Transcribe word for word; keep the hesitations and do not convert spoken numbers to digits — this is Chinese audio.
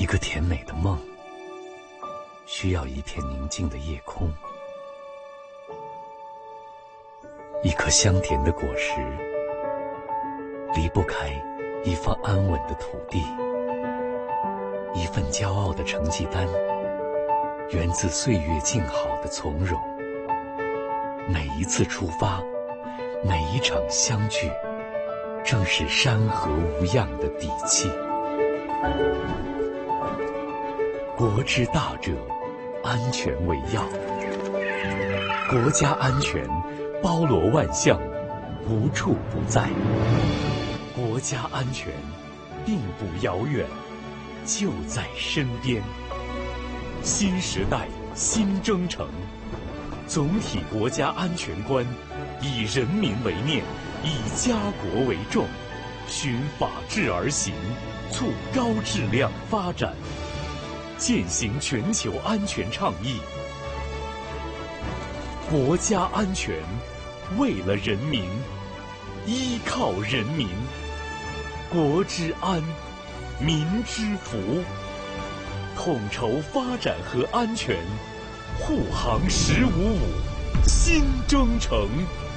一个甜美的梦，需要一片宁静的夜空，一颗香甜的果实，离不开一方安稳的土地，一份骄傲的成绩单，源自岁月静好的从容。每一次出发，每一场相聚，正是山河无恙的底气。国之大者，安全为要。国家安全包罗万象，无处不在。国家安全并不遥远，就在身边。新时代新征程，总体国家安全观以人民为念，以家国为重，循法治而行，促高质量发展，践行全球安全倡议。国家安全为了人民，依靠人民，国之安，民之福。统筹发展和安全，护航十五五新征程。